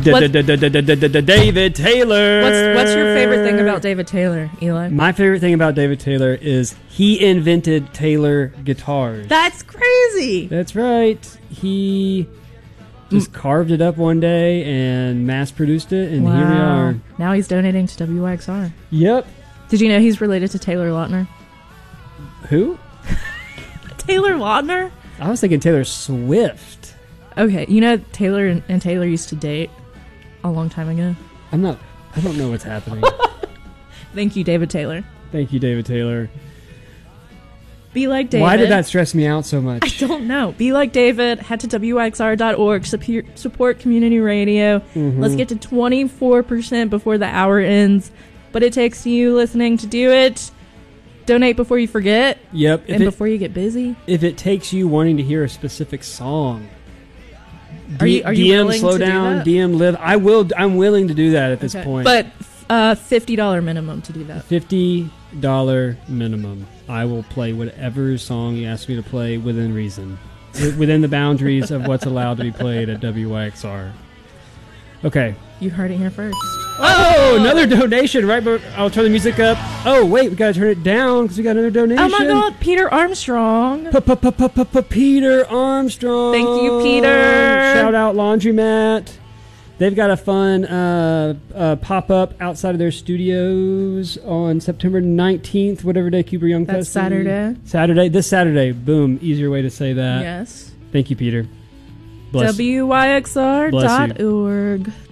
David Taylor. What's your favorite thing about David Taylor, Eli? My favorite thing about David Taylor is he invented Taylor guitars. That's crazy. That's right. He just carved it up one day and mass-produced it, and here we are. Now he's donating to WYXR. Yep. Did you know he's related to Taylor Lautner? Who? Taylor Lautner? I was thinking Taylor Swift. Okay, you know Taylor and Taylor used to date a long time ago. I don't know what's happening. Thank you, David Taylor. Thank you, David Taylor. Be like David. Why did that stress me out so much? I don't know. Be like David. Head to WXR.org. Support community radio. Mm-hmm. Let's get to 24% before the hour ends. But it takes you listening to do it. Donate before you forget. Yep. Before you get busy. If it takes you wanting to hear a specific song. Are you DM willing slow to down, do that? DM live. I'm willing to do that at this point. But $50 minimum to do that. $50 minimum. I will play whatever song you ask me to play within reason. Within the boundaries of what's allowed to be played at WYXR. Okay. You heard it here first. Oh, another donation, right? But I'll turn the music up. Oh, wait, we got to turn it down because we got another donation. Oh, my God, Peter Armstrong. Peter Armstrong. Thank you, Peter. Shout out Laundromat. They've got a fun pop-up outside of their studios on September 19th, whatever day Cooper Young Fest is. That's Saturday. This Saturday. Boom. Easier way to say that. Yes. Thank you, Peter. Bless. WYXR.org.